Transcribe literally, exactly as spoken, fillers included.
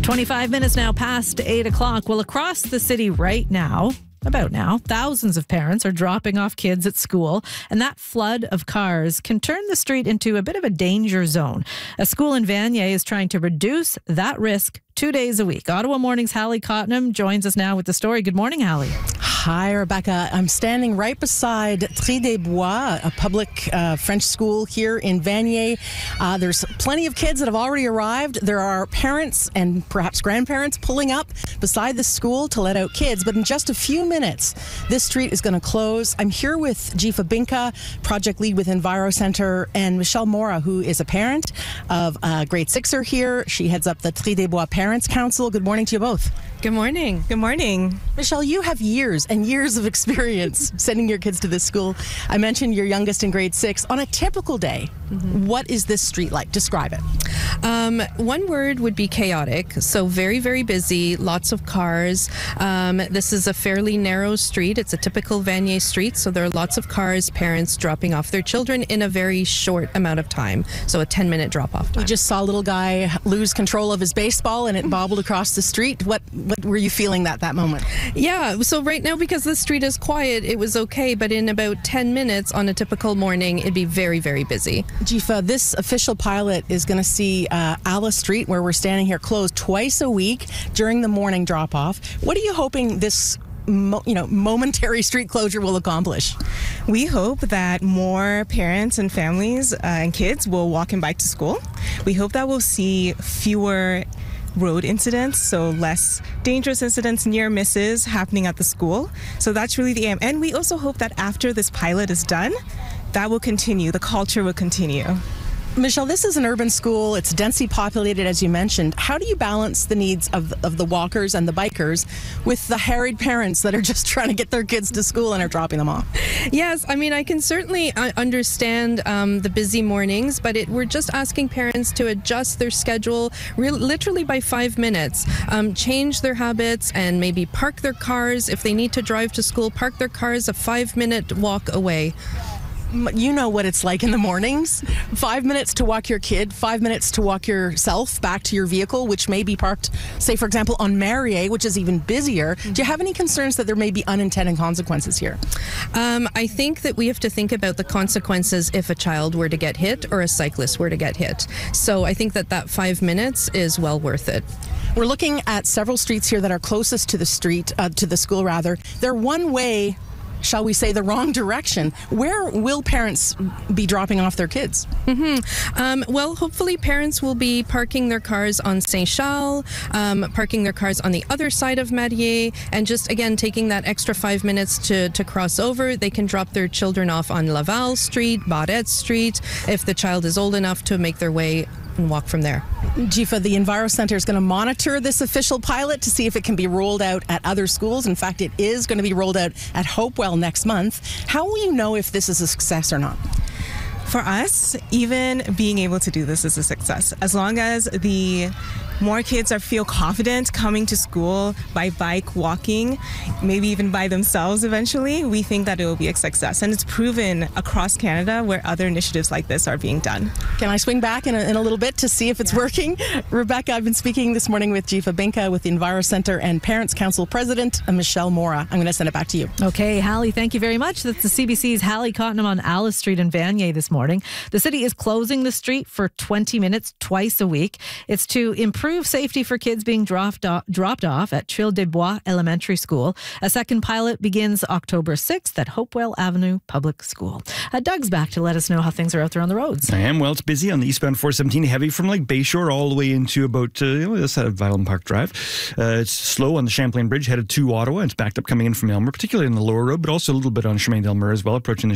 twenty-five minutes now past eight o'clock. Well, across the city right now, about now, thousands of parents are dropping off kids at school, and that flood of cars can turn the street into a bit of a danger zone. A school in Vanier is trying to reduce that risk two days a week. Ottawa Morning's Hallie Cottenham joins us now with the story. Good morning, Hallie. Hi, Rebecca. I'm standing right beside Tri des Bois, a public uh, French school here in Vanier. Uh, there's plenty of kids that have already arrived. There are parents and perhaps grandparents pulling up beside the school to let out kids. But in just a few minutes, this street is going to close. I'm here with Jifa Binka, project lead with Enviro Centre, and Michelle Mora, who is a parent of a grade sixer here. She heads up the Tri des Bois Parents Council. Good morning to you both. Good morning. Good morning. Michelle, you have years and years of experience sending your kids to this school. I mentioned your youngest in grade six. On a typical day, mm-hmm. what is this street like? Describe it. Um, one word would be chaotic. So very, very busy, lots of cars. Um, this is a fairly narrow street. It's a typical Vanier street. So there are lots of cars, parents dropping off their children in a very short amount of time. So a ten minute drop off time. We just saw a little guy lose control of his baseball and it bobbled across the street. What, what were you feeling that that moment? Yeah. So right now, because the street is quiet, it was okay. But in about ten minutes on a typical morning, it'd be very, very busy. Jifa, this official pilot is going to see uh, Alice Street, where we're standing here, closed twice a week during the morning drop-off. What are you hoping this Mo, you know, momentary street closure will accomplish? We hope that more parents and families uh, and kids will walk and bike to school. We hope that we'll see fewer road incidents, so less dangerous incidents, near misses happening at the school. So that's really the aim. And we also hope that after this pilot is done, that will continue, the culture will continue. Michelle, this is an urban school. It's densely populated, as you mentioned. How do you balance the needs of, of the walkers and the bikers with the harried parents that are just trying to get their kids to school and are dropping them off? Yes, I mean, I can certainly uh, understand um, the busy mornings, but it, we're just asking parents to adjust their schedule re- literally by five minutes, um, change their habits, and maybe park their cars. If they need to drive to school, park their cars a five-minute walk away. You know what it's like in the mornings. Five minutes to walk your kid, five minutes to walk yourself back to your vehicle, which may be parked, say, for example, on Marier, which is even busier. Mm-hmm. Do you have any concerns that there may be unintended consequences here? Um, I think that we have to think about the consequences if a child were to get hit or a cyclist were to get hit. So I think that that five minutes is well worth it. We're looking at several streets here that are closest to the street, uh, to the school rather. They're one way, shall we say, the wrong direction. Where will parents be dropping off their kids? Mm-hmm. Um, well, hopefully parents will be parking their cars on Saint Charles, um, parking their cars on the other side of Marier, and just, again, taking that extra five minutes to, to cross over. They can drop their children off on Laval Street, Barrette Street, if the child is old enough to make their way and walk from there. Jifa, the Enviro Centre is going to monitor this official pilot to see if it can be rolled out at other schools. In fact, it is going to be rolled out at Hopewell next month. How will you know if this is a success or not? For us, even being able to do this is a success. As long as the more kids are feel confident coming to school by bike, walking, maybe even by themselves eventually, we think that it will be a success. And it's proven across Canada where other initiatives like this are being done. Can I swing back in a, in a little bit to see if it's yeah. working? Rebecca, I've been speaking this morning with Jifa Binka with the Enviro Centre and Parents Council President Michelle Mora. I'm going to send it back to you. Okay, Hallie, thank you very much. That's the C B C's Hallie Cottenham on Alice Street in Vanier this morning. The city is closing the street for twenty minutes twice a week. It's to improve safety for kids being dropped off, dropped off at Tri des Bois Elementary School. A second pilot begins October sixth at Hopewell Avenue Public School. Uh, Doug's back to let us know how things are out there on the roads. I am. Well, it's busy on the eastbound four seventeen, heavy from like Bayshore all the way into about uh, you know, this side of Violent Park Drive. Uh, it's slow on the Champlain Bridge headed to Ottawa. It's backed up coming in from Elmer, particularly in the lower road, but also a little bit on Chemin d'Elmer as well, approaching the